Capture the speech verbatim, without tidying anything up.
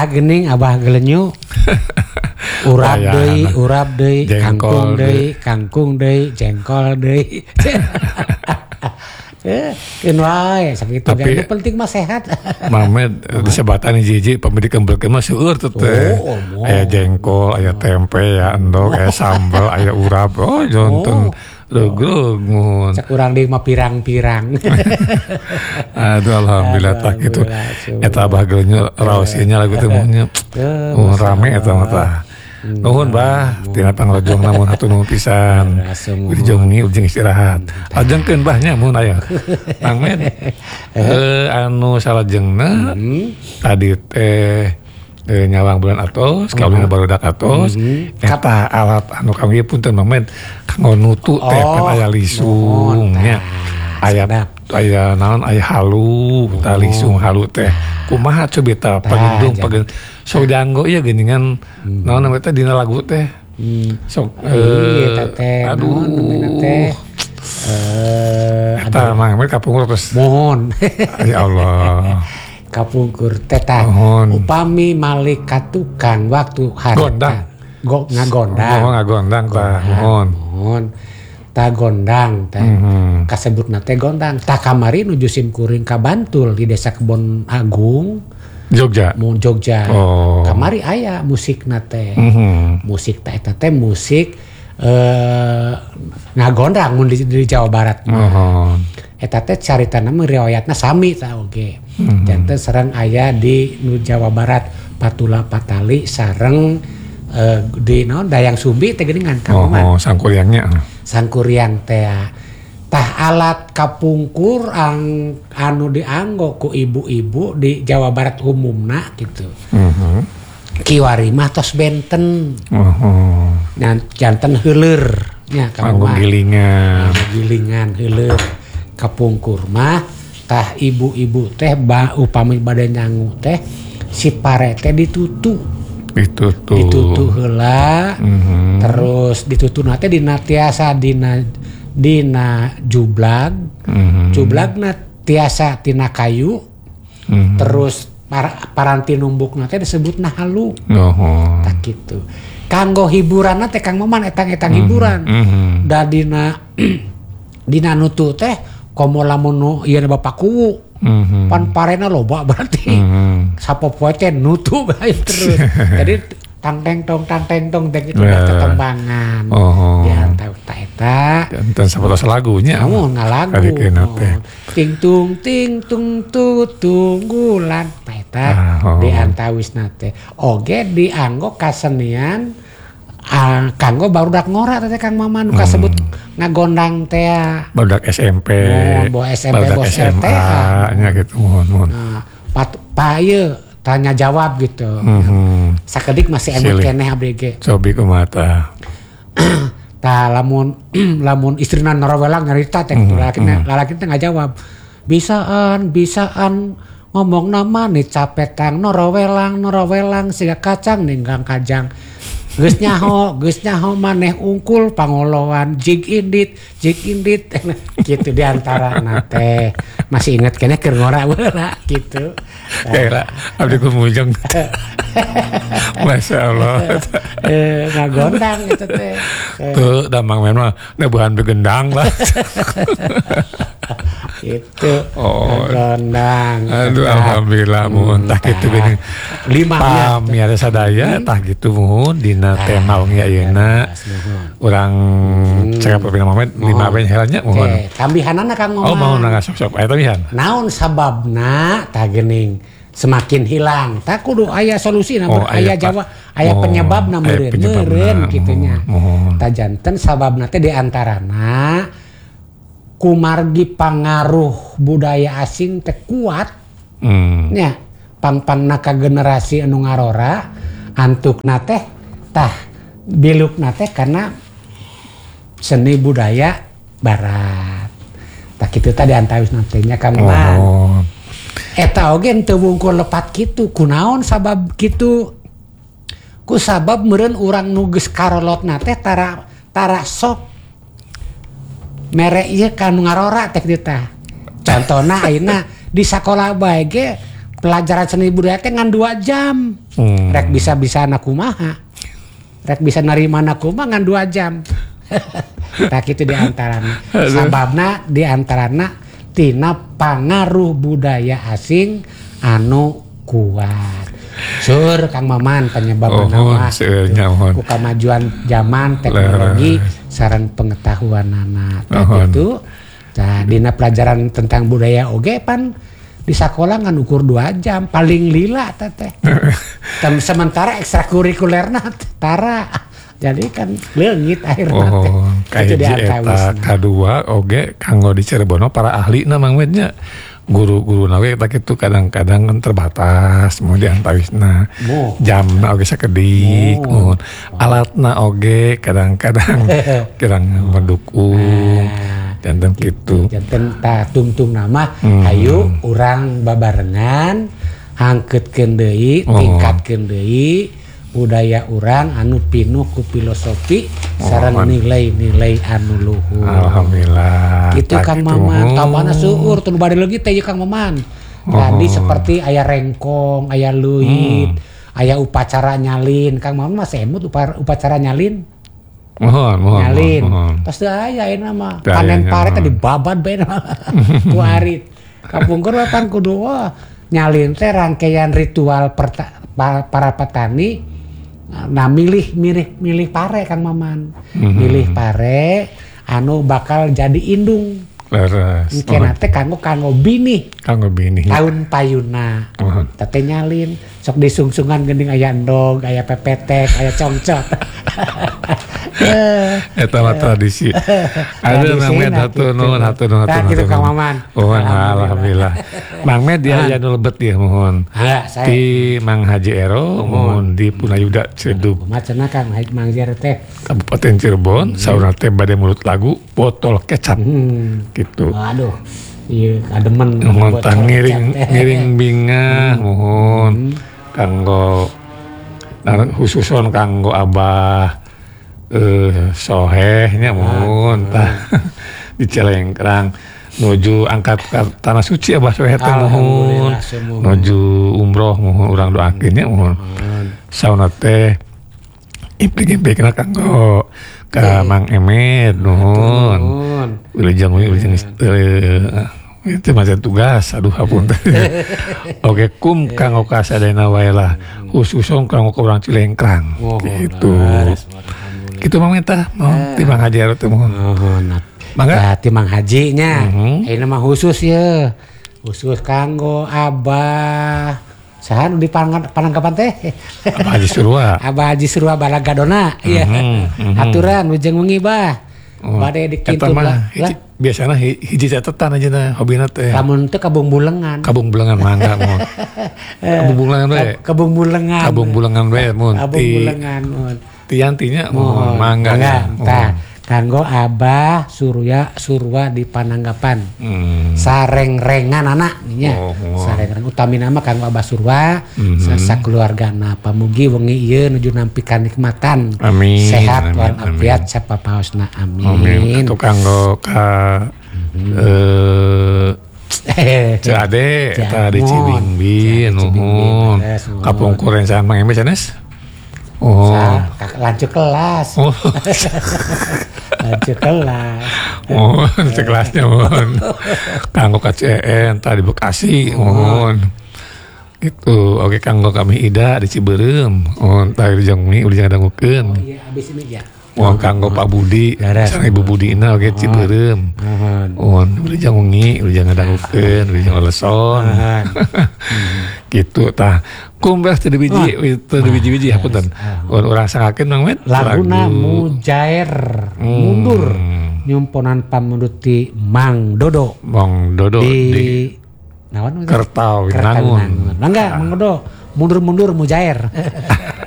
tah geuning Abah Gelenyu. Urap deui, urap deui, kangkung deui, kangkung deui, jengkol deui. Eh, keun wae sakitu gak penting mah sehat. Mamed disebatan hiji-hiji pembedikan beukeun mah seueur teh. Oh, oh, aya jengkol, aya tempe, aya endog, aya sambal, aya urap. Oh, jonten regreg mun. Cak urang deui mah pirang-pirang. Aduh alhamdulillah tak kitu. Eta Abah Gelenyu raosinya lagu teh mun oh, rame eta mah tah. Nuhun bah, tina pangrojong namun hatu nuhun pisan. Dijongi ujung istirahat. Ajengkeun bahnya mun aya. Mangmen eh anu salajengna tadi teh eh, nyawang bulan atos, kawin barudak atos. Eta alat anu kami punten mangmen kanggo nutu teh kan aya lisung nya. Aya aya naon aya halu, tah lisung halu teh. Kumaha coba tah pagedung pagedung sok dianggo ieu geuningan naon namanya teh dina lagu teh. Sok eh teh aduh teh eh eta mah mah kapungkur terus. Mohon. Ya Allah. Kapungkur teh tah upami malik ka tukang waktu harita. Gondang. Go ngagondang. Oh ngagondang tah mohon. Mohon. Ta gondang teh mm-hmm. kasebutna teh gondang ta kamari nuju simkuring ka Bantul di desa Kebon Agung Jogja mu Jogja oh. Kamari aya musikna teh mm-hmm. musik teh eta teh musik eh ngagondang mun di, di Jawa Barat mah oh. Eta teh caritana mah riwayatna sami tah oge mm-hmm. Janten sareng aya di nu Jawa Barat Patula Patali sareng uh, di naon Dayang Sumbi teh geuningan ka oh, oh sangkuriangnya sangkuriang teh tah alat kapungkur ang anu dianggo ku ibu-ibu di Jawa Barat umumna gitu. Mm-hmm. Kiwari mah tos benten. Uh-huh. Nah janten heuleur nya kanggo gilingan. Gilingan heuleur. Kapungkur mah tah ibu-ibu teh ba upami bade nyangu teh si pare teh ditutu. Ditutu ditutu heula mm-hmm. Terus ditutu nate dina tiasa dina dina jublag mm-hmm. Jublagna tiasa tina kayu mm-hmm. Terus par, paranti numbuk nate disebutna halu oh. Tak gitu kanggo hiburan nate Kang Maman etang-etang mm-hmm. hiburan mm-hmm. Da dina dina nutu teh komo lamun ieu bapak kuwu mm-hmm. Pan parena loba berarti mm-hmm. Sapopoe teh nutu bae terus. Jadi tang-teng tong tang-teng tong teh itu yeah. Ketembangan. Oh. Ya tahu ta eta. Dan sapotos lagunya. Kamu ngalagu. Ting tung ting tung tu tunggulan ta eta oh. Di antawisna teh. Oge dianggo kasenian ah, kanggo barudak ngora teh Kang Maman nu kasebut hmm. ngagondang teh barudak S M P oh, bo S M P bo S M P nya gitu mohon mohon nah, pat paeu tanya jawab gitu mm-hmm. Sakedik masih emot keneh abdi ge cobi kumata tah lamun lamun istrina norowelang nyarita teh mm-hmm. lalaki mm-hmm. lalaki teh ngajawab bisaan bisaan ngomong nama nih capetang norowelang norowelang siga kacang ninggang kajang geus nyaho geus nyaho maneh ungkul pangolowan jig indit jig indit gitu diantarana teh masih inget keneh keur ngora heula gitu kira abdi kumujeng Masya Allah eh ngagondang gitu teh tuh damang memang nebuhan begendang lah itu oh ngagondang aduh alhamdulillah mohon tah kitu geuning lima pamiarsa sadaya tah kitu mohon dina teh naung ya ayeuna urang cakap pina Mamet lima ben herannya mohon tambihanana Kang Maman oh mau nangga sok-sok aya tambihan naon sababna tah geuning semakin hilang tak kudu aya solusina oh, aya jawab aya oh, penyebabna meureun meureun kitunya oh, oh. Ta janten sababna teh diantarana kumargi pangaruh budaya asing teh kuat hmm. nya pang-pangna ka generasi anu ngarora antukna teh tah bilukna teh karena seni budaya barat tah kitu teh diantawisna teh nya Kang Maman oh. Eta oge teu wungkul lepat kitu kunaon sabab kitu ku sabab meureun urang nu geus karolotna teh tara tara sok mere ieu ka nu ngarora teh kitu tah contona ayeuna di sakola bae ge pelajaran seni budaya teh ngan dua jam hmm. rek bisa-bisa anak kumaha rek bisa narima anak kumaha ngan dua jam tak itu diantarana sababna diantarana tina pangaruh budaya asing anu kuat sur Kang Maman penyebab oh, nama ku kemajuan zaman teknologi saran pengetahuan anak oh, itu nah dina pelajaran tentang budaya oge pan di sekolah ngan ukur dua jam paling lila teteh. Sementara ekstrakurikulerna tara. Jadi kan leungit akhirna teh. Oh, kayak eta kadua oge kanggo di Cirebon para ahli na mangwednya. Guru-guru nawe tak itu kadang-kadang kan terbatas mau diantawisna. Oh. Jamna oge sakedik, oh. Alatna oge kadang-kadang kirang mendukung. Janten gitu. Janten ta tungtung nama hmm. Ayo urang babarengan hangkeutkeun deui, oh. tingkatkeun deui budaya urang anu pinuh ku filosofi oh. sareng nilai-nilai anu luhur. Alhamdulillah. Itu Kang Maman, tamana seueur teu bade leugi teh Kang Maman. Tadi oh. seperti aya rengkong, aya leuit, hmm. aya upacara nyalin. Kang Maman mah semut upacara nyalin. Mohon, mohon, nyalin. Mohon. Terus aya ayeuna mah panen pare tadi babat bae ku arit. Kapungkur pan kudu wah nyalin teh rangkaian ritual perta, pa, para petani. Nah milih milih milih pare Kang Maman. Mm-hmm. Milih pare anu bakal jadi indung. Leres. Engkena teh kanggo kanggo bini. Kanggo bini. Tahun payuna. Oh. Teh nyalin sok disungsungan geuning aya endog, aya pepetek, aya congcot. Eta mah tradisi. Ada Mang Med hatur nuhun, hatur nuhun, hatur nuhun. Kitu Kang Maman. Oh, alhamdillah. Mang Med dia aya nu lebet ya mohon. Di Mang Haji Ero mohon di Punayuda Ciledug. Macana Kang Mang Haji teh. Kabupaten Cirebon, saurna teh bade mulut lagu botol kecap. Gitu. Aduh. Iya, kademen. Mohon ngiring ngiring binga mohon kanggo khususon kanggo Abah eh sohehnya mohon tah di Cilengkrang nuju angkat tanah suci Abah soheh teh mohon nuju umroh mohon urang doakeun nya mohon sauna teh implik-implikna kanggo ka Mang Emet nuhun wilujeng wilujeng itu macam tugas aduh apun oke kum kanggo kasadayana wae lah khususong kanggo urang Cilengkrang gitu. Gitu Mang Meta, mau uh, timang haji harus temu. Oh, nah, timang hajinya, uh-huh. Ini mah khusus ya, khusus kanggo Abah. Sahan di Panangkapan teh. Abah Haji Surwa. Abah Haji Surwa Balagadona, iya. Uh-huh, uh-huh. Aturan ujeng wengi bah. Oh, Bade dikintu lah. Biasana hiji catetan aja na hobina teh. Lamun teh kabung bulengan. Kabung bulengan mangga mun. Kabung bulengan we. Kabung bulengan. Kabung bulengan we mun. Kabung bulengan mun. Tiantinya mohon mangga ya. Tah, kanggo Abah Surya Surwa di Pananggapan. Hmm. Sareng-rengan anak nya. Oh, oh. Sareng-rengan utami nama kanggo Abah Surwa, mm-hmm. sakeluargana pamugi wengi ieu nuju nampi kanikmatan. Amin. Sehat wan afiat sapapaosna amin. Amin. Itu kanggo ka eh Cade eta di Cibingbin nuhun. Kapungkur rencan Mang Eme canes. Oh, lanjut kelas. Oh. lanjut kelas. Oh, lanjut kelasnya mohon. Kanggo K C N tadi Bekasi mohon. Gitu. Oke kanggo kami Ida di Ciberem. Oh, tadi jeung mi udah jangan dangukeun. Oh iya, habis ini ya. Oh, kanggo Pak Budi, sareng Ibu Budina oge Ciberem. Oh, udah jangan wengi, udah jangan dangukeun, udah jangan leson. Gitu tah. Kumbah teu biji, teu biji-biji hapunten. Urang sangakeun Mang Met. Laguna Mujair mundur. Nyumponan pamundur ti Mang Dodo. Mang Dodo di naon? Kertawinangun. Mangga Mang Dodo mundur-mundur Mujair.